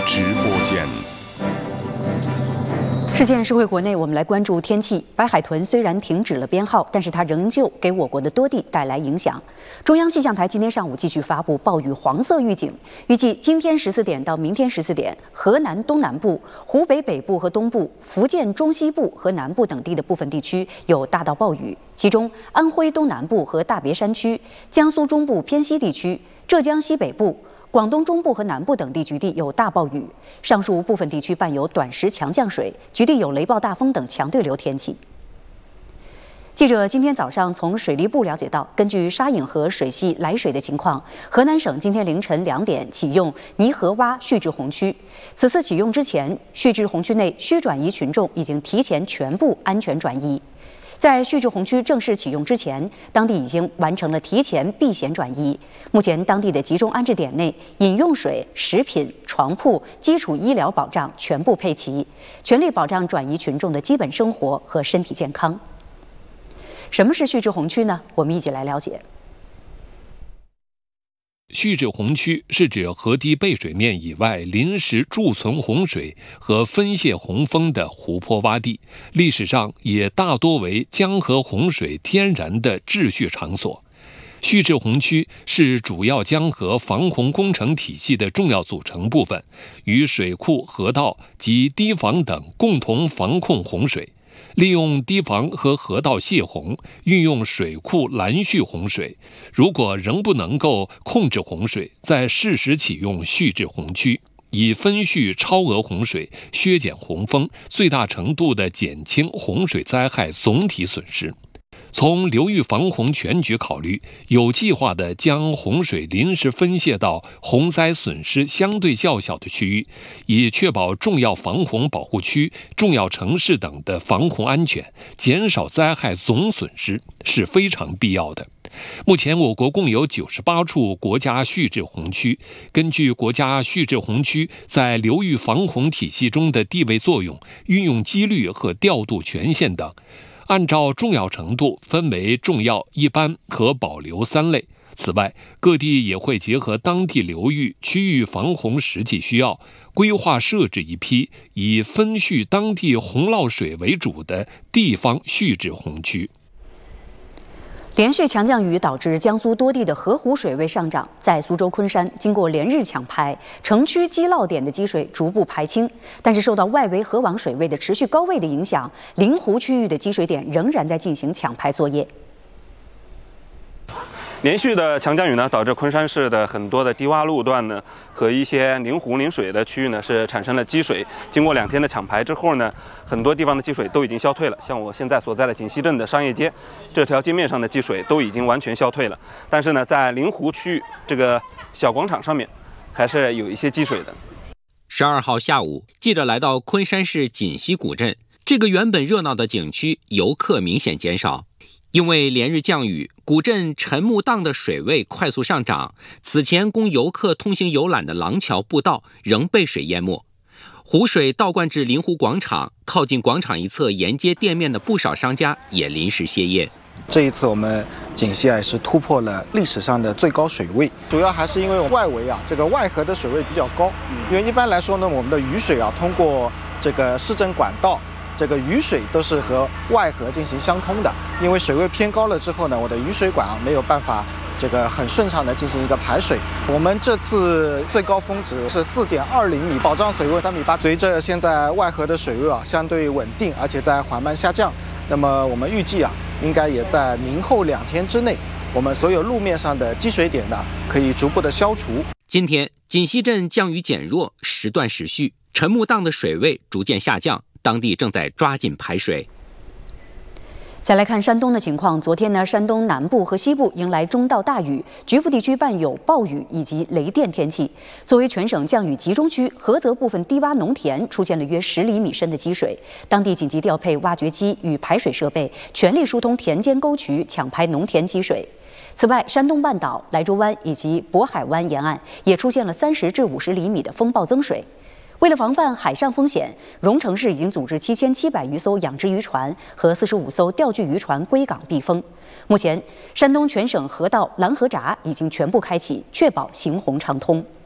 直播间。 事件是回国内，我们来关注天气。白海豚虽然停止了编号，但是它仍旧给我国的多地带来影响。中央气象台今天上午继续发布暴雨黄色预警，预计今天14点到明天14点，河南东南部、湖北北部和东部、福建中西部和南部等地的部分地区有大到暴雨，其中安徽东南部和大别山区、江苏中部偏西地区、浙江西北部、广东中部和南部等地局地有大暴雨，上述部分地区伴有短时强降水，局地有雷暴大风等强对流天气。记者今天早上从水利部了解到，根据沙引河水系来水的情况，河南省今天凌晨2点启用泥河洼蓄滞洪区。此次启用之前，蓄滞洪区内需转移群众已经提前全部安全转移。在蓄滞洪区正式启用之前，当地已经完成了提前避险转移。目前，当地的集中安置点内，饮用水、食品、床铺、基础医疗保障全部配齐，全力保障转移群众的基本生活和身体健康。什么是蓄滞洪区呢？我们一起来了解。 蓄滞洪区是指河堤背水面以外临时贮存洪水和分泄洪峰的湖泊洼地，历史上也大多为江河洪水天然的秩序场所。蓄滞洪区是主要江河防洪工程体系的重要组成部分，与水库、河道及堤防等共同防控洪水。利用堤防和河道泄洪，运用水库拦蓄洪水。如果仍不能够控制洪水，再适时启用蓄滞洪区，以分蓄超额洪水，削减洪峰，最大程度地减轻洪水灾害总体损失。从流域防洪全局考虑，有计划地将洪水临时分泄到洪灾损失相对较小的区域，以确保重要防洪保护区、重要城市等的防洪安全，减少灾害总损失，是非常必要的。目前，我国共有98处国家蓄滞洪区。根据国家蓄滞洪区在流域防洪体系中的地位作用、运用机率和调度权限等，按照重要程度分为重要、一般和保留3类。此外，各地也会结合当地流域、区域防洪实际需要，规划设置一批以分蓄当地洪涝水为主的地方蓄滞洪区。 连续强降雨导致江苏多地的河湖水位上涨，在苏州、昆山，经过连日抢排，城区积涝点的积水逐步排清。但是受到外围河网水位的持续高位的影响，临湖区域的积水点仍然在进行抢排作业。 连续的强降雨呢，导致昆山市的很多的低洼路段呢和一些临湖临水的区域呢是产生了积水。经过2天的抢排之后呢，很多地方的积水都已经消退了。像我现在所在的锦溪镇的商业街，这条街面上的积水都已经完全消退了。但是呢，在临湖区域这个小广场上面，还是有一些积水的。 12号下午，记者来到昆山市锦溪古镇，这个原本热闹的景区，游客明显减少。因为连日降雨，古镇陈木荡的水位快速上涨，此前供游客通行游览的廊桥步道仍被水淹没。湖水倒灌至临湖广场，靠近广场一侧沿街店面的不少商家也临时歇业。 这一次我们锦溪也是突破了历史上的最高水位，主要还是因为外围这个外河的水位比较高。因为一般来说呢，我们的雨水通过这个市政管道，这个雨水都是和外河进行相通的。因为水位偏高了之后呢，我的雨水管没有办法这个很顺畅的进行一个排水。我们这次最高峰值是4.20米，保障水位3.8米。随着现在外河的水位相对稳定，而且在缓慢下降，那么我们预计应该也在明后2天之内，我们所有路面上的积水点可以逐步的消除。 今天锦溪镇降雨减弱，时断时续，陈木荡的水位逐渐下降，当地正在抓紧排水。 再来看山东的情况，昨天呢，山东南部和西部迎来中到大雨，局部地区伴有暴雨以及雷电天气。作为全省降雨集中区，菏泽部分低洼农田出现了约10厘米深的积水，当地紧急调配挖掘机与排水设备，全力疏通田间沟渠，抢排农田积水。此外，山东半岛、莱州湾以及渤海湾沿岸也出现了30至50厘米的风暴增水。为了防范海上风险，荣成市已经组织7700余艘养殖渔船和45艘钓具渔船归港避风。目前，山东全省河道拦河闸已经全部开启，确保行洪畅通。